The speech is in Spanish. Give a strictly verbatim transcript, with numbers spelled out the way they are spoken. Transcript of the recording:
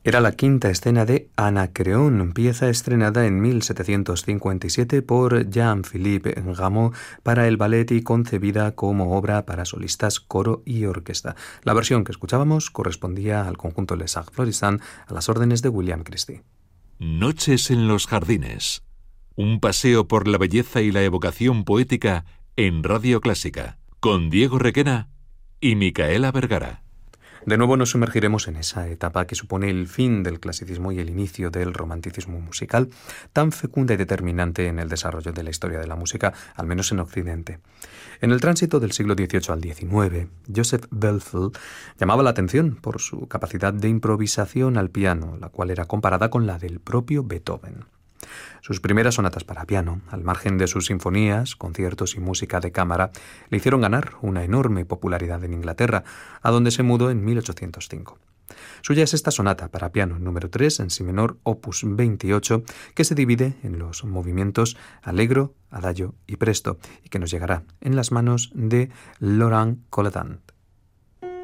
Era la quinta escena de Anacreón, pieza estrenada en mil setecientos cincuenta y siete por Jean-Philippe Rameau para el ballet y concebida como obra para solistas, coro y orquesta. La versión que escuchábamos correspondía al conjunto Les Arts Florissants a las órdenes de William Christie. Noches en los jardines. Un paseo por la belleza y la evocación poética en Radio Clásica, con Diego Requena y Micaela Vergara. De nuevo nos sumergiremos en esa etapa que supone el fin del clasicismo y el inicio del romanticismo musical, tan fecunda y determinante en el desarrollo de la historia de la música, al menos en Occidente. En el tránsito del siglo dieciocho al diecinueve, Joseph Whelfield llamaba la atención por su capacidad de improvisación al piano, la cual era comparada con la del propio Beethoven. Sus primeras sonatas para piano, al margen de sus sinfonías, conciertos y música de cámara, le hicieron ganar una enorme popularidad en Inglaterra, a donde se mudó en mil ochocientos cinco. Suya es esta sonata para piano número tres en si menor, opus veintiocho, que se divide en los movimientos allegro, adagio y presto, y que nos llegará en las manos de Laurent Colletant.